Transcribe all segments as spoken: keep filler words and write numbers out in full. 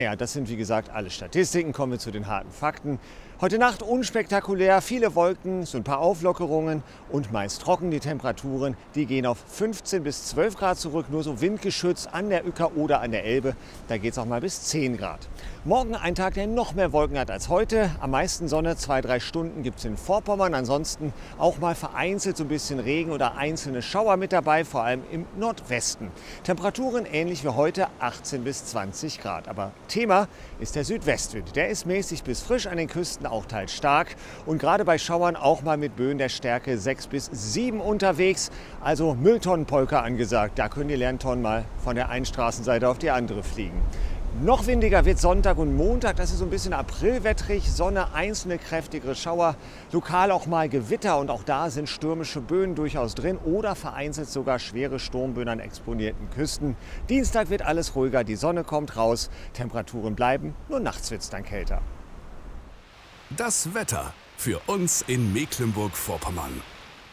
Ja, das sind wie gesagt alle Statistiken. Kommen wir zu den harten Fakten. Heute Nacht unspektakulär, viele Wolken, so ein paar Auflockerungen und meist trocken. Die Temperaturen, die gehen auf fünfzehn bis zwölf Grad zurück, nur so windgeschützt an der Uecker oder an der Elbe. Da geht es auch mal bis zehn Grad. Morgen ein Tag, der noch mehr Wolken hat als heute. Am meisten Sonne, zwei, drei Stunden gibt es in Vorpommern. Ansonsten auch mal vereinzelt so ein bisschen Regen oder einzelne Schauer mit dabei, vor allem im Nordwesten. Temperaturen ähnlich wie heute, achtzehn bis zwanzig Grad. Aber Thema ist der Südwestwind. Der ist mäßig bis frisch, an den Küsten auch teils stark. Und gerade bei Schauern auch mal mit Böen der Stärke sechs bis sieben unterwegs. Also Mülltonnenpolka angesagt. Da können die Lerntonnen mal von der einen Straßenseite auf die andere fliegen. Noch windiger wird Sonntag und Montag. Das ist so ein bisschen aprilwettrig. Sonne, einzelne kräftigere Schauer, lokal auch mal Gewitter. Und auch da sind stürmische Böen durchaus drin oder vereinzelt sogar schwere Sturmböen an exponierten Küsten. Dienstag wird alles ruhiger, die Sonne kommt raus, Temperaturen bleiben, nur nachts wird es dann kälter. Das Wetter für uns in Mecklenburg-Vorpommern.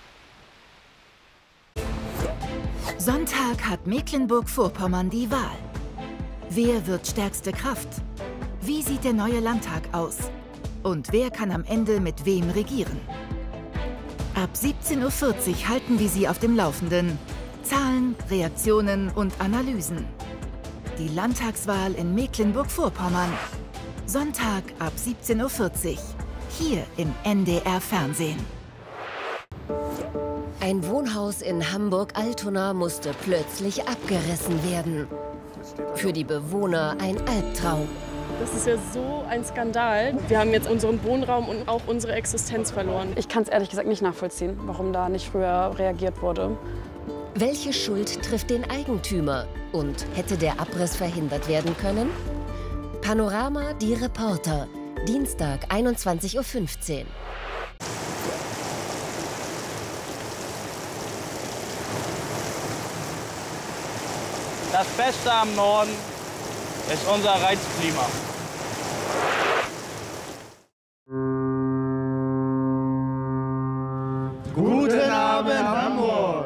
Sonntag hat Mecklenburg-Vorpommern die Wahl. Wer wird stärkste Kraft? Wie sieht der neue Landtag aus? Und wer kann am Ende mit wem regieren? Ab siebzehn Uhr vierzig halten wir Sie auf dem Laufenden. Zahlen, Reaktionen und Analysen. Die Landtagswahl in Mecklenburg-Vorpommern. Sonntag ab siebzehn Uhr vierzig. Hier im N D R-Fernsehen. Ein Wohnhaus in Hamburg-Altona musste plötzlich abgerissen werden. Für die Bewohner ein Albtraum. Das ist ja so ein Skandal. Wir haben jetzt unseren Wohnraum und auch unsere Existenz verloren. Ich kann es ehrlich gesagt nicht nachvollziehen, warum da nicht früher reagiert wurde. Welche Schuld trifft den Eigentümer? Und hätte der Abriss verhindert werden können? Panorama, die Reporter. Dienstag, einundzwanzig Uhr fünfzehn. Das Beste am Norden ist unser Reizklima. Guten Abend, Hamburg!